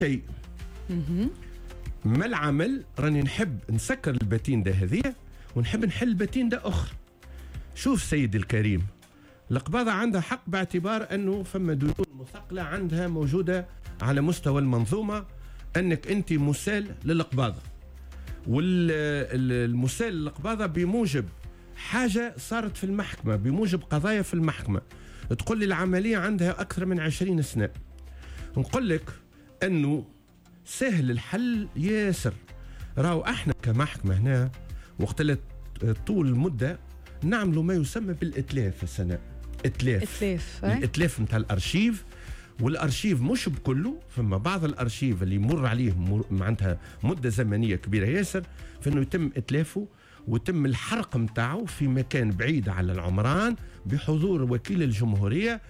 شيء ما العمل راني نحب نسكر الباتين ده هذية ونحب نحل الباتين ده أخر. شوف سيدي الكريم، القباضة عندها حق باعتبار أنه فما ديون مثقلة عندها موجودة على مستوى المنظومة، أنك أنت مسال للقباضة، والمسال للقباضة بموجب حاجة صارت في المحكمة، بموجب قضايا في المحكمة. تقول لي العملية عندها أكثر من 20 سنة. نقول لك أنه سهل الحل ياسر. راهو احنا كمحكمة هنا وقت طول المدة نعملوا ما يسمى بالإتلاف السنة. الإتلاف نتاع الأرشيف، والأرشيف مش بكله، فما بعض الأرشيف اللي يمر عليه معناتها مدة زمنية كبيرة ياسر، فإنه يتم إتلافه ويتم الحرق متاعه في مكان بعيد على العمران بحضور وكيل الجمهورية،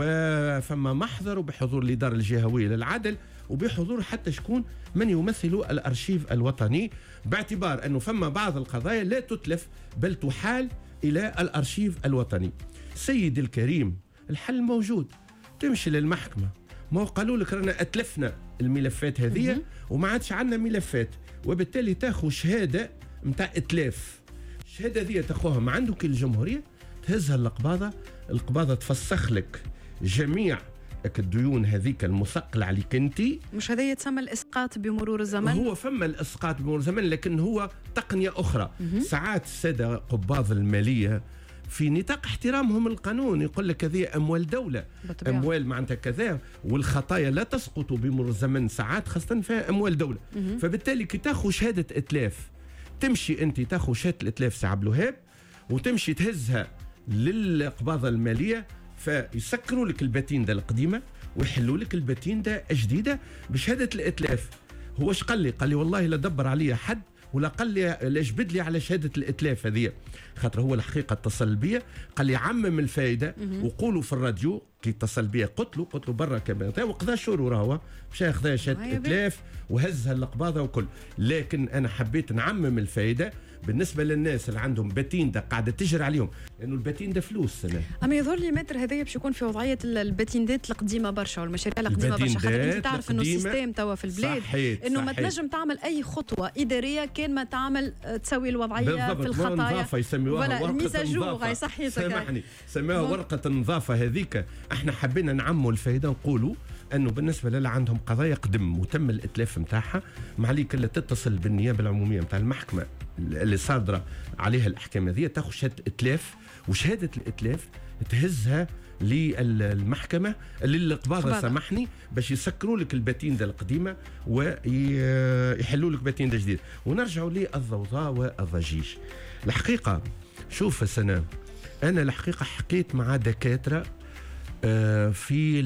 وفما محضر وبحضور الإدارة الجهوية للعدل وبحضور حتى شكون من يمثل الأرشيف الوطني، باعتبار أنه فما بعض القضايا لا تتلف بل تحال إلى الأرشيف الوطني. سيدي الكريم، الحل موجود، تمشي للمحكمة. ما قالوا لك رانا أتلفنا الملفات هذه وما عادش عندنا ملفات، وبالتالي تاخذ شهادة متاع إتلاف. الشهادة هذه تاخوها من عندك الجمهورية، تهزها القباضة تفسخ لك جميع الديون هذيك المثقلة عليك انت. مش هذا يتسمى الاسقاط بمرور الزمن؟ هو فما الاسقاط بمرور الزمن، لكن هو تقنية اخرى. ساعات السادة قباض المالية في نطاق احترامهم القانون يقول لك هذه اموال دولة، اموال معناتها كذا، والخطايا لا تسقط بمرور الزمن ساعات، خاصة فيها اموال دولة. فبالتالي كي تاخذ شهادة اتلاف، تمشي انت تاخذ شهادة الاتلاف سي عبد الوهاب وتمشي تهزها للقباضة المالية، فيسكروا لك الباتين ده القديمة ويحلوا لك الباتين ده الجديدة بشهادة الإتلاف. هو اش قال لي والله لا دبر عليا حد ولا قال لي لا جبد لي على شهادة الإتلاف هذه، خاطر هو الحقيقة اتصل بيا قال لي عمم الفائدة وقولوا في الراديو كي اتصل بيا، قلت له برا كمان وقضى شهور وراهو مشى ياخذها شهادة إتلاف وهزها القباضة وكل. لكن أنا حبيت نعمم الفائدة بالنسبة للناس اللي عندهم باتين ده قاعدة تجري عليهم، لأنه الباتين ده فلوس. أما يظهر لي متر هذايا باش يكون في وضعية الباتيندات القديمة برشا والمشاريع القديمة برشا، خاطر أنت تعرف إنه السيستم توا في البلاد إنه ما تنجم تعمل أي خطوة إدارية كان ما تعمل تسوي الوضعية في الخطايا. يسميوها ورقة نظافة. سامحني، سماها ورقة النظافة هذيك. احنا حبينا نعموا الفائدة ونقولوا أنه بالنسبة للي عندهم قضايا قدم وتم الإتلاف متاعها، ما عليك إلا تتصل بالنيابة العمومية متاع المحكمة اللي صادرة عليها الأحكام هذه، تاخذ شهادة إتلاف، وشهادة الإتلاف تهزها للمحكمة للقباضة سامحني باش يسكروا لك الباتين ده القديمة ويحلوا لك باتين ده جديد. ونرجعوا للضوضاء والضجيج. الحقيقة شوف سنة، أنا الحقيقة حكيت مع دكاترة في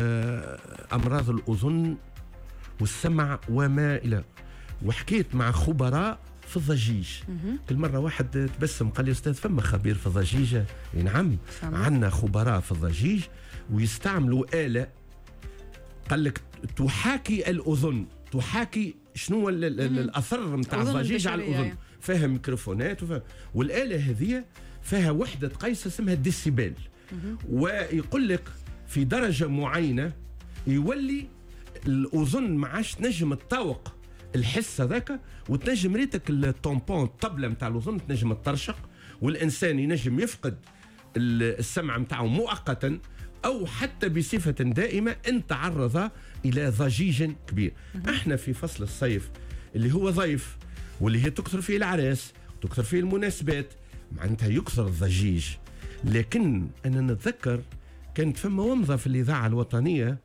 أمراض الأذن والسمع وما إلى، وحكيت مع خبراء في الضجيج. كل مرة واحد تبسم قال لي أستاذ فما خبير في الضجيج؟ نعم، عندنا خبراء في الضجيج ويستعملوا آلة قال لك تحاكي الأذن، تحاكي شنو الأثر متاع الضجيج على الأذن، فيها ميكروفونات والآلة هذه فيها وحدة قياس اسمها الديسيبل، ويقول لك في درجة معينة يولي الأذن ما عادش تنجم تطاوق الحس هذاك، وتنجم ريتك الطومبون الطبلة متاع الأذن تنجم تطرشق، والإنسان ينجم يفقد السمع متاعه مؤقتا أو حتى بصفة دائمة إن تعرض إلى ضجيج كبير. احنا في فصل الصيف اللي هو ضيف واللي هي تكثر فيه العراس تكثر فيه المناسبات، معناتها يكثر الضجيج. لكن أنا نتذكر كانت فما ومضة في الإذاعة الوطنية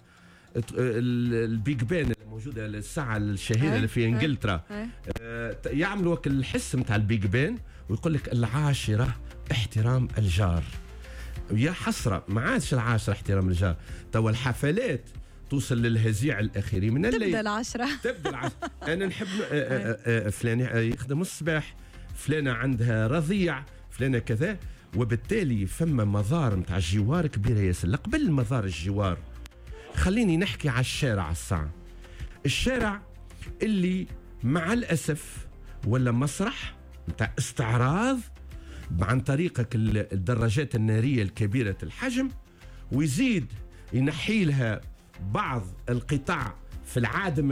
البيج بان الموجودة الساعة الشهيرة اللي في إنجلترا، يعملوا الحس متاع البيج بان ويقول لك 10 احترام الجار. ويا حسرة ما عادش 10 احترام الجار، توا الحفلات توصل للهزيع الأخير من الليل، تبدأ العشرة. أنا نحب فلان يخدم الصباح، فلانة عندها رضيع، فلانة كذا. وبالتالي فما مظاهر متاع الجوار كبيرة ياسر. قبل مظاهر الجوار خليني نحكي على الشارع الساعة، الشارع اللي مع الأسف ولا مسرح متاع استعراض عن طريقك الدراجات النارية الكبيرة الحجم، ويزيد ينحي لها بعض القطاع في العاده